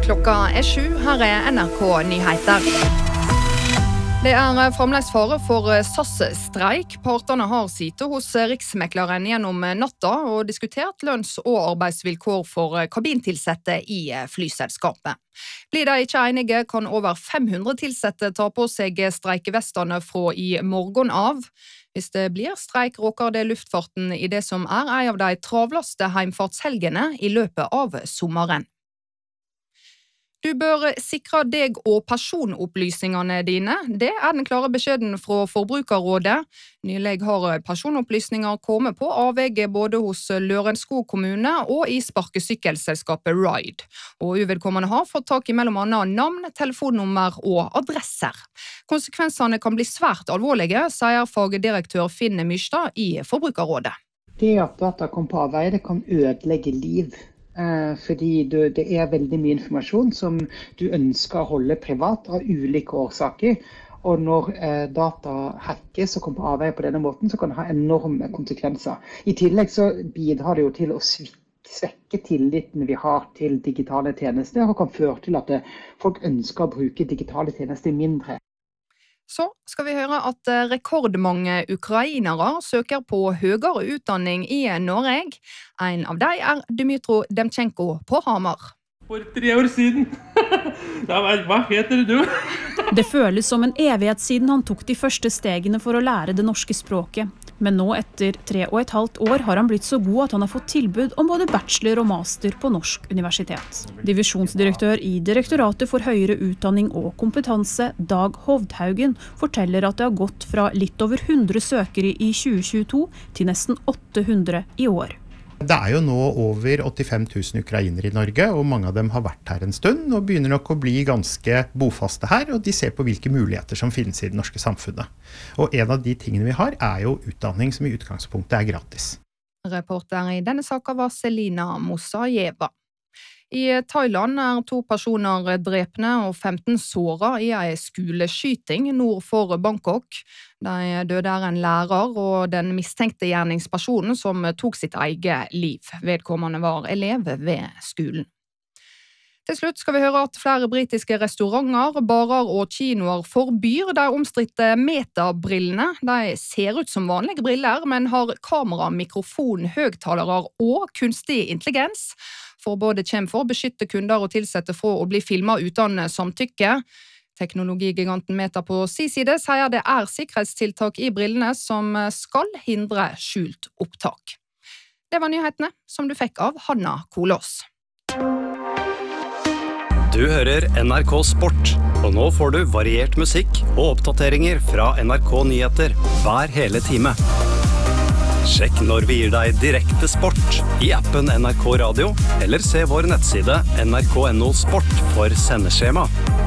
Klokka 7, her NRK Nyheter. Det fremdeles fare for SAS-streik. Partene har sittet hos Riksmekleren gjennom natta og diskutert lønns- og arbeidsvilkår for kabintilsette i flyselskapet. Blir de ikke enige, kan over 500 tilsette ta på seg streikevestene fra i morgen av. Hvis det blir streik, råker det luftfarten i det som en av de travleste heimfartshelgene i løpet av sommeren. Du bør sikre deg og personopplysningene dine. Det den klare beskjeden fra Forbrukerrådet. Nylig har personopplysninger kommet på avvege både hos Lørenskog kommune og i sparkesykkelselskapet Ride. Og uvedkommende har fått tak i mellom annet navn, telefonnummer og adresser. Konsekvensene kan bli svært alvorlige, sier fagdirektør Finn Myrstad i Forbrukerrådet. Det at data kommer på avveie, det kan ødelegge liv. Fordi det veldig mye informasjon som du ønsker å holde privat av ulike årsaker. Og når data hackes og kommer på avveie på denne måten, så kan det ha enorme konsekvenser. I tillegg så bidrar det jo til å svekke tilliten vi har til digitale tjenester, og kan føre til at folk ønsker å bruke digitale tjenester mindre. Så skal vi høre at rekordmange ukrainere søker på høyere utdanning i Norge. En av dem Dmytro Demchenko på Hamar. For 3 år siden. Hva heter du? Det føles som en evighet siden han tok de første stegene for å lære det norske språket. Men nå etter 3,5 år har han blitt så god at han har fått tilbud om både bachelor og master på Norsk universitet. Divisjonsdirektør i Direktoratet for høyere utdanning og kompetanse, Dag Hovdhaugen, forteller at det har gått fra litt over 100 søkere i 2022 til nesten 800 i år. Det jo nå over 85 000 ukrainere i Norge, og mange av dem har vært her en stund og begynner nok å bli ganske bofaste her, og de ser på hvilke muligheter som finnes i det norske samfunnet. Og en av de tingene vi har jo utdanning som i utgangspunktet gratis. Reporter i denne saken var Selina Musajeva. I Thailand 2 personer drepne og 15 såret i en skoleskyting nord for Bangkok. De døde en lærer og den mistenkte gjerningspersonen som tok sitt eget liv. Vedkommende var elev ved skolen. Til slutt skal vi høre at flere britiske restauranter, barer og kinoer forbyr de omstridte metabrillene. De ser ut som vanlige briller, men har kamera, mikrofon, høgtalere og kunstig intelligens. Forbudet kommer for å beskytte kunder og tilsette fra å bli filmet uten samtykke. Teknologigiganten Meta på sin side sier det sikkerhetstiltak i brillene som skal hindre skjult opptak. Det var nyhetene som du fikk av Hanna Kolås. Du hører NRK Sport, og nå får du variert musikk og oppdateringer fra NRK Nyheter hver hele time. Sjekk når vi gir deg direkte sport i appen NRK Radio, eller se vår nettside nrk.no sport for sendeskjema.